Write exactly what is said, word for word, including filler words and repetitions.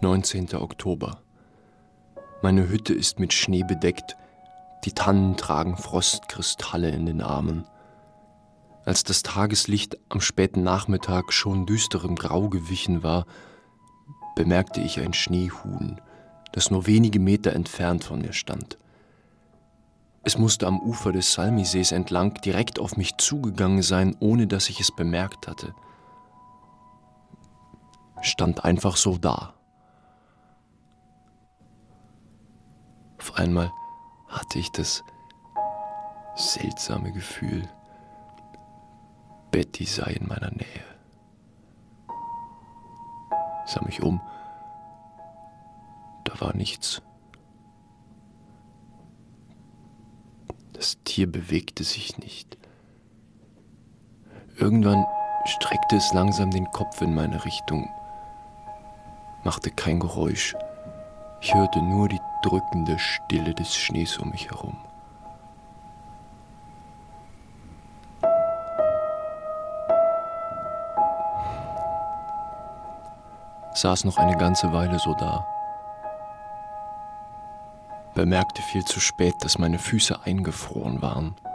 neunzehnter Oktober. Meine Hütte ist mit Schnee bedeckt, die Tannen tragen Frostkristalle in den Armen. Als das Tageslicht am späten Nachmittag schon düsterem Grau gewichen war, bemerkte ich ein Schneehuhn, das nur wenige Meter entfernt von mir stand. Es musste am Ufer des Salmisees entlang direkt auf mich zugegangen sein, ohne dass ich es bemerkt hatte. Es stand einfach so da. Auf einmal hatte ich das seltsame Gefühl, Betty sei in meiner Nähe. Ich sah mich um. Da war nichts. Das Tier bewegte sich nicht. Irgendwann streckte es langsam den Kopf in meine Richtung, machte kein Geräusch. Ich hörte nur die drückende Stille des Schnees um mich herum. Saß noch eine ganze Weile so da. Bemerkte viel zu spät, dass meine Füße eingefroren waren.